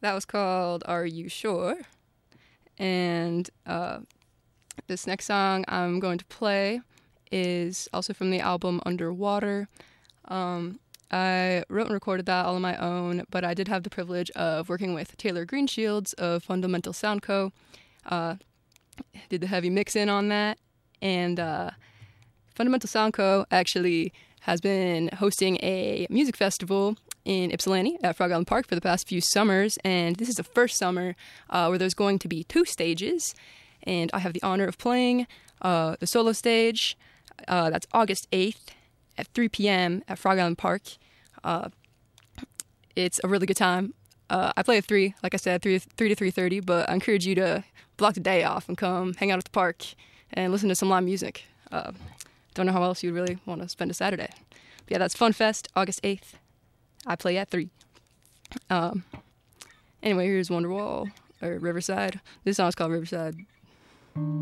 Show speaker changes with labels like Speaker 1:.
Speaker 1: That was called Are You Sure? And this next song I'm going to play is also from the album Underwater. I wrote and recorded that all on my own, but I did have the privilege of working with Taylor Greenshields of Fundamental Sound Co. Did the heavy mix in on that. And Fundamental Sound Co. actually has been hosting a music festival in Ypsilanti at Frog Island Park for the past few summers, and this is the first summer where there's going to be 2 stages, and I have the honor of playing the solo stage. That's August 8th at 3 p.m. at Frog Island Park. It's a really good time. I play at 3, like I said, 3 to 3:30, but I encourage you to block the day off and come hang out at the park and listen to some live music. Don't know how else you'd really want to spend a Saturday. But yeah, that's Fun Fest, August 8th. I play at 3. Anyway, here's Wonderwall, or Riverside. This song is called Riverside.